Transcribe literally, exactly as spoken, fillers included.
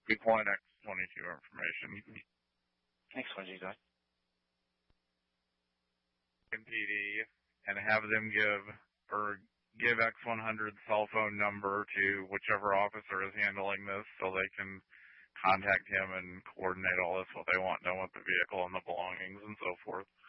Be calling X twenty-two information. X twenty-two, go ahead. P D and have them give or give X one hundred's cell phone number to whichever officer is handling this so they can contact him and coordinate all this, what they want done with the vehicle and the belongings and so forth.